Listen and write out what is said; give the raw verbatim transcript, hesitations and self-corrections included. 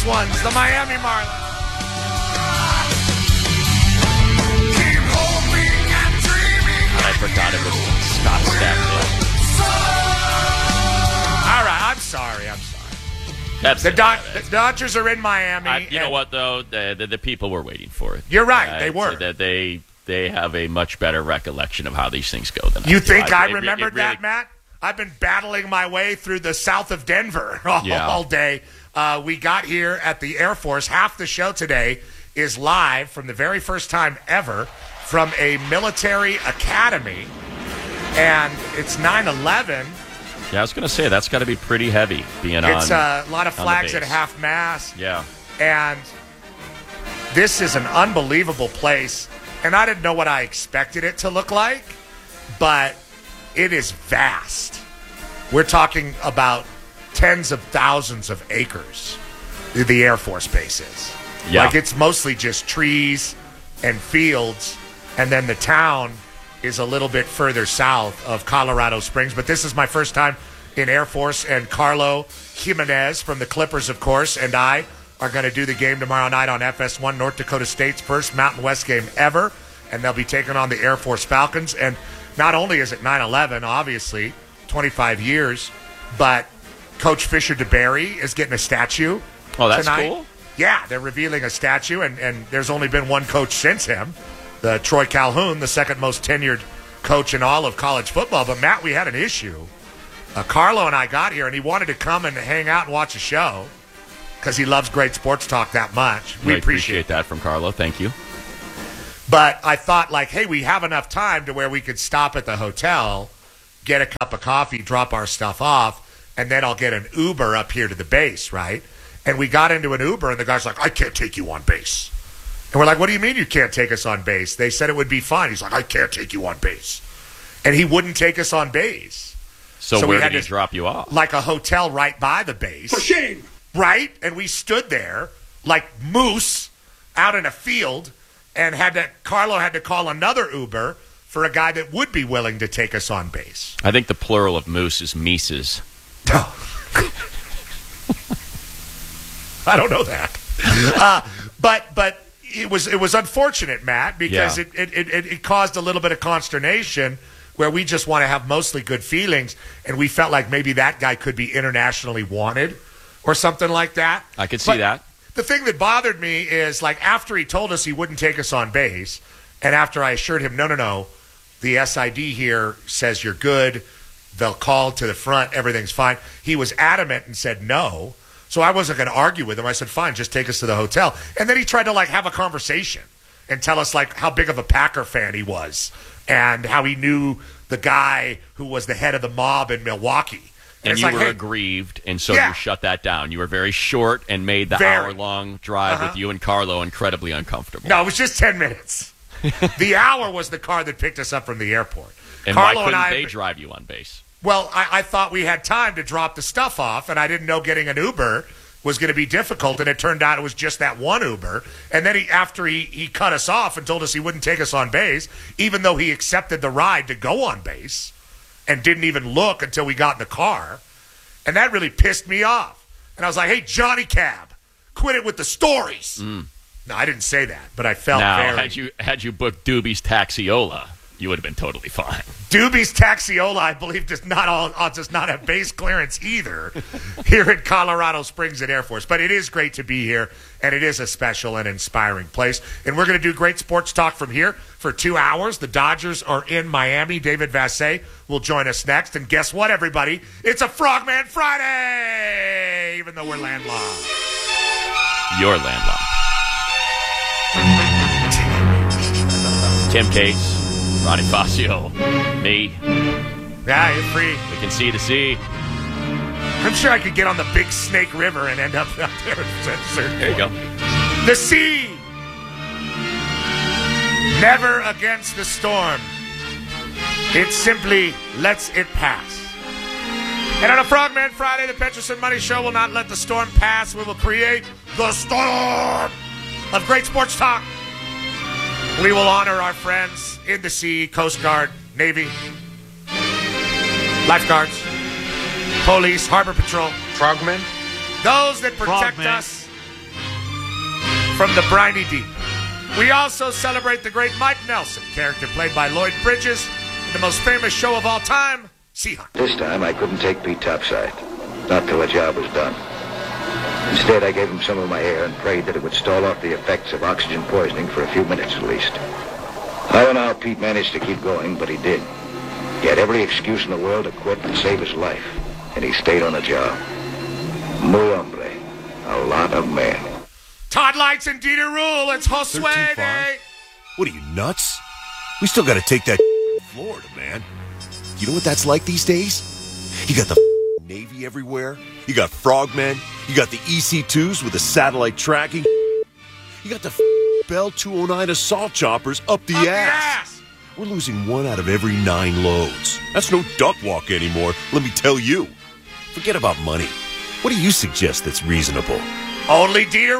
these ones, the Miami Marlins. I forgot it was Scott Stackpole. All right, I'm sorry. I'm sorry. That's the, it. Do- the Dodgers are in Miami. I, you know what, though? The, the, the people were waiting for it. You're right. Uh, they were. That they they have a much better recollection of how these things go than you I do. think I, I remembered it, it really, that, Matt? I've been battling my way through the south of Denver all, yeah. all day. Uh, we got here at the Air Force. Half the show today is live from the very first time ever from a military academy. And it's nine eleven. Yeah, I was going to say, that's got to be pretty heavy being on. It's uh, a lot of flags at half mast. Yeah. And this is an unbelievable place. And I didn't know what I expected it to look like, but it is vast. We're talking about tens of thousands of acres, the Air Force base is. Yeah. Like, it's mostly just trees and fields, and then the town is a little bit further south of Colorado Springs. But this is my first time in Air Force, and Carlo Jimenez from the Clippers, of course, and I are going to do the game tomorrow night on F S one, North Dakota State's first Mountain West game ever, and they'll be taking on the Air Force Falcons. And not only is it nine eleven, obviously, twenty-five years, but Coach Fisher DeBerry is getting a statue Oh, that's tonight. cool. Yeah, they're revealing a statue, and, and there's only been one coach since him, the Troy Calhoun, the second most tenured coach in all of college football. But, Matt, we had an issue. Uh, Carlo and I got here, and he wanted to come and hang out and watch a show because he loves great sports talk that much. We I appreciate, appreciate that from Carlo. Thank you. But I thought, like, hey, we have enough time to where we could stop at the hotel, get a cup of coffee, drop our stuff off, and then I'll get an Uber up here to the base, right? And we got into an Uber, and the guy's like, I can't take you on base. And we're like, what do you mean you can't take us on base? They said it would be fine. He's like, I can't take you on base. And he wouldn't take us on base. So, So we where had did he to- drop you off? Like a hotel right by the base. For shame. Right? And we stood there like moose out in a field, and had to Carlo had to call another Uber for a guy that would be willing to take us on base. I think the plural of moose is Mises. I don't know that. uh, but but it was it was unfortunate, Matt, because Yeah. it, it, it, it caused a little bit of consternation where we just want to have mostly good feelings, and we felt like maybe that guy could be internationally wanted or something like that. I could see But that. The thing that bothered me is, like, after he told us he wouldn't take us on base, and after I assured him, no, no, no, the S I D here says you're good, they'll call to the front, everything's fine. He was adamant and said no. So I wasn't going to argue with him. I said, fine, just take us to the hotel. And then he tried to, like, have a conversation and tell us, like, how big of a Packer fan he was and how he knew the guy who was the head of the mob in Milwaukee. And it's you like, were hey, aggrieved, and so Yeah. you shut that down. You were very short and made the Very. hour-long drive Uh-huh. with you and Carlo incredibly uncomfortable. No, it was just ten minutes. The hour was the car that picked us up from the airport. and Carlo why couldn't and I, they drive you on base? Well, I, I thought we had time to drop the stuff off, and I didn't know getting an Uber was going to be difficult, and it turned out it was just that one Uber. And then he, after he, he cut us off and told us he wouldn't take us on base, even though he accepted the ride to go on base and didn't even look until we got in the car. And that really pissed me off. And I was like, hey, Johnny Cab, quit it with the stories. Mm. No, I didn't say that, but I felt Now, very... had you had you booked Doobie's Taxiola, you would have been totally fine. Doobie's Taxiola, I believe, does not all uh, does not have base clearance either here in Colorado Springs at Air Force. But it is great to be here, and it is a special and inspiring place. And we're going to do great sports talk from here for two hours. The Dodgers are in Miami. David Vassay will join us next. And guess what, everybody? It's a Frogman Friday, even though we're landlocked. You're landlocked. Tim Case, Ronnie Fazio, me. Yeah, you're free. We can see the sea. I'm sure I could get on the Big Snake River and end up out there. At a certain There you go. point. The sea. Never against the storm. It simply lets it pass. And on a Frogman Friday, the Peterson Money Show will not let the storm pass. We will create the storm of great sports talk. We will honor our friends in the sea, Coast Guard, Navy, lifeguards, police, Harbor Patrol. Frogman? Those that protect Frogman. us from the briny deep. We also celebrate the great Mike Nelson, character played by Lloyd Bridges, in the most famous show of all time, Sea Hunt. This time I couldn't take Pete topside, not till the job was done. Instead, I gave him some of my air and prayed that it would stall off the effects of oxygen poisoning for a few minutes at least. I don't know how Pete managed to keep going, but he did. He had every excuse in the world to quit and save his life, and he stayed on the job. Muy hombre, a lot of men. Todd Lights and Dieter Rule, it's Josue Day. What are you, nuts? We still got to take that Florida, man. You know what that's like these days? You got the Navy everywhere. You got frogmen. You got the E C twos with the satellite tracking. You got the Bell two oh nine assault choppers up the Up the ass. ass. We're losing one out of every nine loads. That's no duck walk anymore, let me tell you. Forget about money. What do you suggest that's reasonable? Only Dieter